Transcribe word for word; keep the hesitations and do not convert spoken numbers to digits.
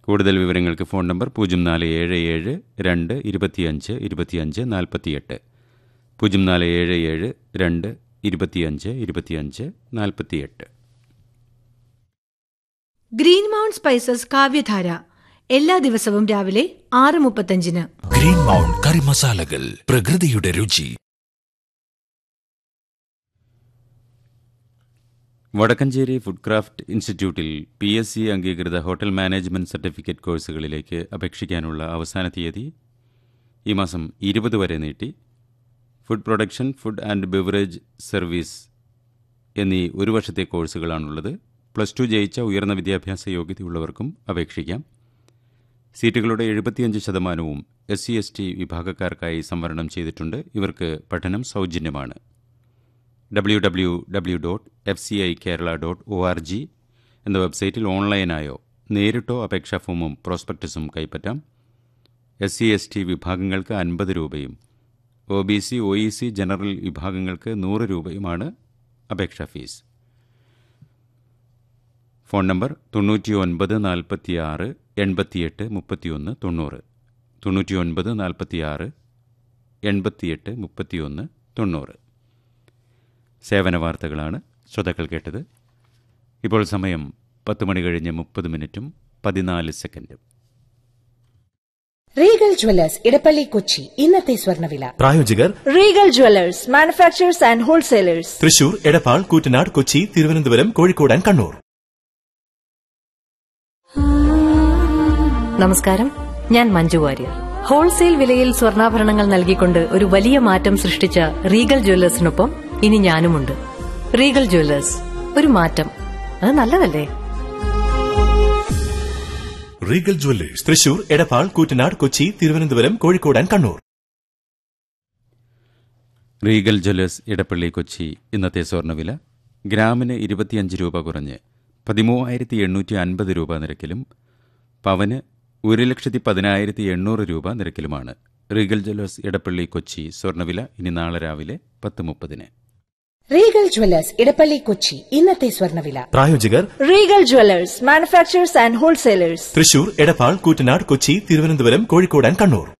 കൂടുതൽ വിവരങ്ങൾക്ക് phone number പൂജ്യം നാല് ഏഴ് ഏഴ് രണ്ട് ഇരുപത്തിയഞ്ച് ഇരുപത്തിയഞ്ച് നാൽപ്പത്തിയെട്ട് പൂജ്യം നാല് ഏഴ് ഏഴ് രണ്ട് ഇരുപത്തിയഞ്ച് ഇരുപത്തിയഞ്ച് നാൽപ്പത്തിയെട്ട്. ഗ്രീൻ മൗണ്ട് സ്പൈസസ് കാവ്യധാര എല്ലാ ദിവസവും രാവിലെ ആറ് മുപ്പത്തഞ്ചിന്. ഗ്രീൻ മൗണ്ട് കറി മസാലകൾ, പ്രകൃതിയുടെ രുചി. വടക്കഞ്ചേരി ഫുഡ് ക്രാഫ്റ്റ് ഇൻസ്റ്റിറ്റ്യൂട്ടിൽ പി എസ് സി അംഗീകൃത ഹോട്ടൽ മാനേജ്മെന്റ് സർട്ടിഫിക്കറ്റ് കോഴ്സുകളിലേക്ക് അപേക്ഷിക്കാനുള്ള അവസാന തീയതി ഈ മാസം ഇരുപത് വരെ നീട്ടി. Food production, food and beverage service എന്നീ ഒരു വർഷത്തെ കോഴ്സുകളാണുള്ളത്. പ്ലസ് ടു ജയിച്ച ഉയർന്ന വിദ്യാഭ്യാസ യോഗ്യതയുള്ളവർക്കും അപേക്ഷിക്കാം. സീറ്റുകളുടെ എഴുപത്തിയഞ്ച് ശതമാനവും എസ് സി എസ് ടി വിഭാഗക്കാർക്കായി സംവരണം ചെയ്തിട്ടുണ്ട്. ഇവർക്ക് പഠനം സൗജന്യമാണ്. W W W dot F C I Kerala dot O R G എന്ന വെബ്സൈറ്റിൽ ഓൺലൈനായോ നേരിട്ടോ അപേക്ഷാ ഫോമും പ്രോസ്പെക്ടസും കൈപ്പറ്റാം. എസ് സി എസ് ടി വിഭാഗങ്ങൾക്ക് അൻപത് രൂപയും O B C, O E C, general വിഭാഗങ്ങൾക്ക് നൂറ് രൂപയുമാണ് അപേക്ഷാ ഫീസ്. ഫോൺ നമ്പർ തൊണ്ണൂറ്റി ഒൻപത് നാൽപ്പത്തി ആറ് എൺപത്തിയെട്ട് മുപ്പത്തിയൊന്ന് തൊണ്ണൂറ് തൊണ്ണൂറ്റി ഒൻപത് നാൽപ്പത്തി ആറ് എൺപത്തിയെട്ട് മുപ്പത്തിയൊന്ന് തൊണ്ണൂറ്. സേവന വാർത്തകളാണ് ശ്രോതാക്കൾ കേട്ടത്. ഇപ്പോൾ സമയം പത്ത് മണി കഴിഞ്ഞ് മുപ്പത് മിനിറ്റും പതിനാല് സെക്കൻഡും. റീഗൽ ജ്വല്ലേഴ്സ് ഇടപ്പള്ളി കൊച്ചി ഇന്നത്തെ സ്വർണ്ണവില. പ്രായോജകർ Regal Jewellers manufacturers and wholesalers, Thrissur, Edappal, Koottanad, Kochi, Thiruvananthapuram, Kozhikode and Kannur. നമസ്കാരം, ഞാൻ മഞ്ജു വാര്യർ. ഹോൾസെയിൽ വിലയിൽ സ്വർണ്ണാഭരണങ്ങൾ നൽകിക്കൊണ്ട് ഒരു വലിയ മാറ്റം സൃഷ്ടിച്ച റീഗൽ ജ്വല്ലേഴ്സിനൊപ്പം ഇനി ഞാനുമുണ്ട്. റീഗൽ ജ്വല്ലേഴ്സ്, ഒരു മാറ്റം, അത് നല്ലതല്ലേ? Regal Jewellers, Thrissur, Edappal, Koottanad, Kochi, Thiruvananthapuram, Kozhikode and Kannur. Regal Jewellers Edappally Kochi ഇന്നത്തെ സ്വർണ്ണവില ഗ്രാമിന് ഇരുപത്തിയഞ്ച് രൂപ കുറഞ്ഞ് പതിമൂവായിരത്തി എണ്ണൂറ്റി അൻപത് രൂപ നിരക്കിലും പവന് ഒരു ലക്ഷത്തി പതിനായിരത്തി എണ്ണൂറ് രൂപ നിരക്കിലുമാണ്. റീഗൽ ജ്വല്ലേഴ്സ് ഇടപ്പള്ളി കൊച്ചി സ്വർണ്ണവില ഇനി നാളെ രാവിലെ പത്ത് മുപ്പതിന്. റീഗൽ ജ്വല്ലേഴ്സ് ഇടപ്പള്ളി കൊച്ചി ഇന്നത്തെ സ്വർണ്ണവില. പ്രായോജകർ Regal Jewellers manufacturers and wholesalers, Thrissur, Edappal, Koottanad, Kochi, Thiruvananthapuram, Kozhikode and Kannur.